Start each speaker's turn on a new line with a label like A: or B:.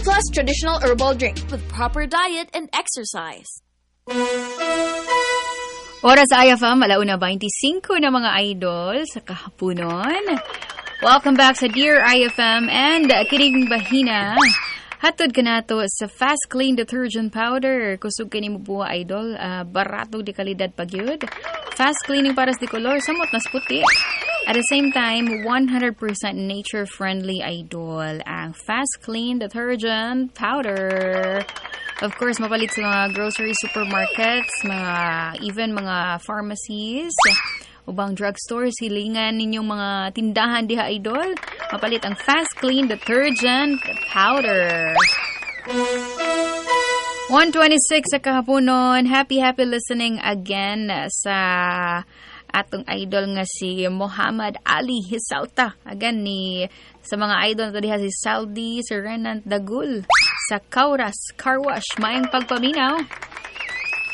A: Plus traditional herbal drink
B: with proper diet and exercise.
C: Oras IFM, 1:25 na mga idol sa kahaponon. Welcome back sa Dear IFM and kining bahina. Hatod ka na to sa Fast Clean Detergent Powder. Kusog ka ni mo po, idol. Barato di kalidad pagyud. Fast cleaning para sa color, samot nas puti. At the same time, 100% nature-friendly, idol. Ang Fast Clean Detergent Powder. Of course, mapalit sa mga grocery supermarkets, even mga pharmacies, ubang drugstores, hilingan ninyong mga tindahan diha, idol. Mapalit ang Fast Clean Detergent Powder. 1:26 sa kahaponon. Happy listening again sa atong idol nga si Muhammad Ali Hisalta. Again sa mga idol na diha si Saldi, si Renan Dagul sa Kauras Car Wash. Mayang pagpaminaw.